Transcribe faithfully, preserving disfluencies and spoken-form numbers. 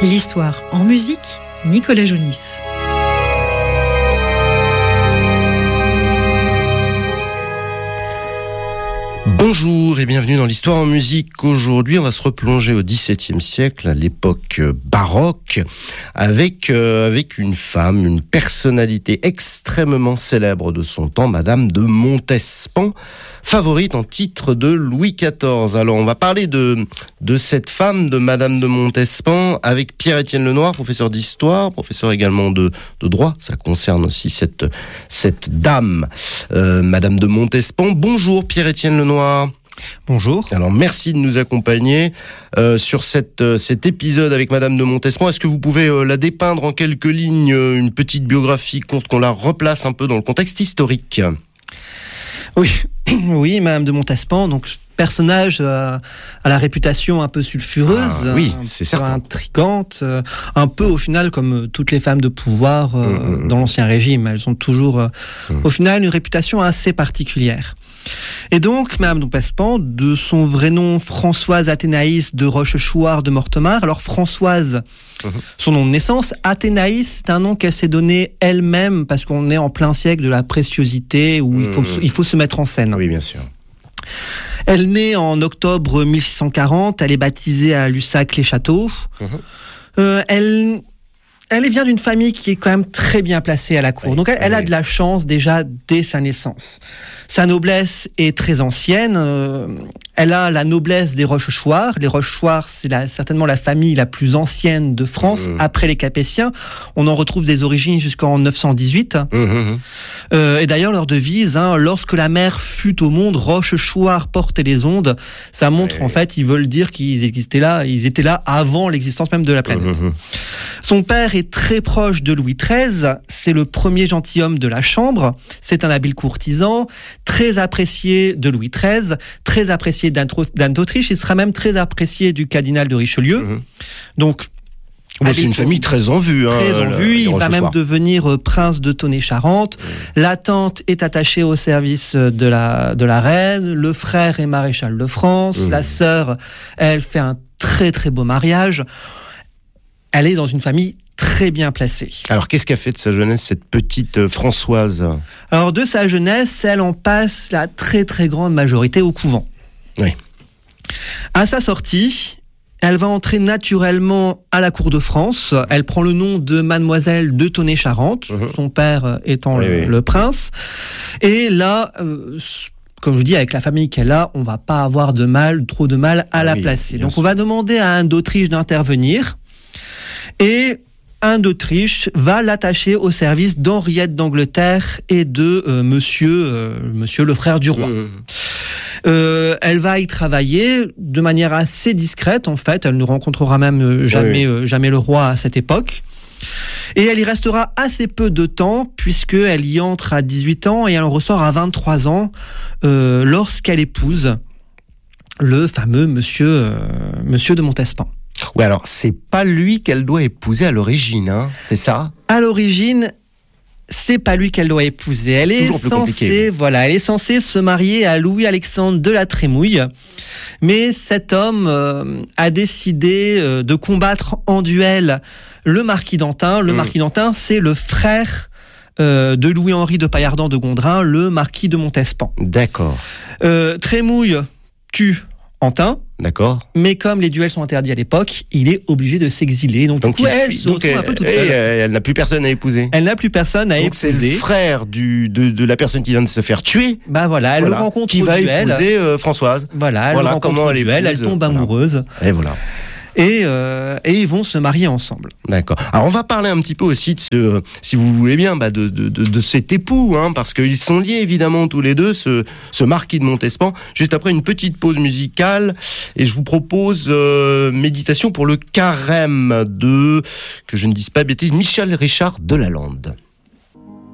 L'histoire en musique, Nicolas Jounis. Bonjour et bienvenue dans l'histoire en musique. Aujourd'hui, on va se replonger au dix-septième siècle, à l'époque baroque, avec, euh, avec une femme, une personnalité extrêmement célèbre de son temps, Madame de Montespan, favorite en titre de Louis quatorze. Alors, on va parler de, de cette femme, de Madame de Montespan, avec Pierre-Étienne Lenoir, professeur d'histoire, professeur également de, de droit. Ça concerne aussi cette, cette dame, euh, Madame de Montespan. Bonjour Pierre-Étienne Lenoir. Bonjour. Alors merci de nous accompagner euh, sur cette, euh, cet épisode avec Madame de Montespan. Est-ce que vous pouvez euh, la dépeindre en quelques lignes, euh, une petite biographie courte, qu'on la replace un peu dans le contexte historique ? Oui, oui, Madame de Montespan, donc personnage euh, à la réputation un peu sulfureuse, ah, oui, c'est certain, intrigante, euh, un peu au final comme toutes les femmes de pouvoir euh, mmh, dans l'Ancien Régime. Elles ont toujours, euh, mmh. au final, une réputation assez particulière. Et donc, Madame de Montespan, de son vrai nom Françoise Athénaïs de Rochechouart de Mortemart. Alors Françoise, mmh. son nom de naissance. Athénaïs, c'est un nom qu'elle s'est donné elle-même parce qu'on est en plein siècle de la préciosité où mmh. il, faut, il faut se mettre en scène. Oui, bien sûr. Elle naît en octobre mille six cent quarante, elle est baptisée à Lussac-les-Châteaux. Mmh. Euh, elle... Elle vient d'une famille qui est quand même très bien placée à la cour. Oui, Donc elle, elle oui. a de la chance déjà dès sa naissance. Sa noblesse est très ancienne. Euh, elle a la noblesse des Rochechouart. Les Rochechouart, c'est la, certainement la famille la plus ancienne de France, mmh. après les Capétiens. On en retrouve des origines jusqu'en neuf cent dix-huit. Mmh. Euh, et d'ailleurs, leur devise, hein, lorsque la mer fut au monde, Rochechouart portait les ondes. Ça montre, oui. en fait, ils veulent dire qu'ils existaient là, ils étaient là avant l'existence même de la planète. Mmh. Son père est très proche de Louis treize, c'est le premier gentilhomme de la Chambre, c'est un habile courtisan, très apprécié de Louis treize, très apprécié d'Anne d'Autriche, il sera même très apprécié du cardinal de Richelieu. Mmh. Donc, bon, c'est une famille très en vue. Très hein, en vue, il va même devenir euh, prince de Tonnet-Charente. Mmh. La tante est attachée au service de la, de la reine, le frère est maréchal de France, mmh. la sœur, elle fait un très très beau mariage. Elle est dans une famille très bien placée. Alors, qu'est-ce qu'a fait de sa jeunesse cette petite Françoise ? Alors, de sa jeunesse, elle en passe la très très grande majorité au couvent. Oui. À sa sortie, elle va entrer naturellement à la cour de France. Elle prend le nom de Mademoiselle de Tonnet-Charente, mmh. son père étant oui, le, oui. le prince. Et là... Euh, Comme je dis, avec la famille qu'elle a, on ne va pas avoir de mal, trop de mal à oui, la placer. Donc, sûr. on va demander à Anne d'Autriche d'intervenir. Et Anne d'Autriche va l'attacher au service d'Henriette d'Angleterre et de euh, monsieur, euh, monsieur le frère du roi. Mmh. Euh, elle va y travailler de manière assez discrète, en fait. Elle ne rencontrera même jamais, oui. euh, jamais le roi à cette époque. Et elle y restera assez peu de temps, puisqu'elle y entre à dix-huit ans et elle en ressort à vingt-trois ans, euh, lorsqu'elle épouse le fameux monsieur, euh, monsieur de Montespan. Oui, alors c'est pas lui qu'elle doit épouser à l'origine, hein, c'est ça ? À l'origine, c'est pas lui qu'elle doit épouser. Elle est censée, voilà, elle est censée se marier à Louis-Alexandre de la Trémouille, mais cet homme euh, a décidé euh, de combattre en duel le marquis d'Antin. Le mmh. marquis d'Antin, c'est le frère euh, de Louis-Henri de Paillardin de Gondrin, le marquis de Montespan. D'accord. Euh, Trémouille tue Antin. D'accord. Mais comme les duels sont interdits à l'époque, il est obligé de s'exiler. Donc, donc du coup, elle se retrouve un peu toute seule. Elle, elle n'a plus personne à épouser. Elle n'a plus personne à donc épouser. C'est le frère du, de, de la personne qui vient de se faire tuer. Bah voilà, elle voilà, le rencontre qui au va duel. épouser euh, Françoise. Voilà, elle voilà le rencontre comment au elle duel, épouse, elle tombe voilà. amoureuse. Et voilà. Et, euh, et ils vont se marier ensemble. D'accord. Alors on va parler un petit peu aussi de ce, si vous voulez bien, bah de, de, de, de cet époux, hein, parce qu'ils sont liés évidemment tous les deux, ce, ce marquis de Montespan. Juste après une petite pause musicale, et je vous propose euh, Méditation pour le carême de, que je ne dise pas bêtise, Michel Richard de Lalande.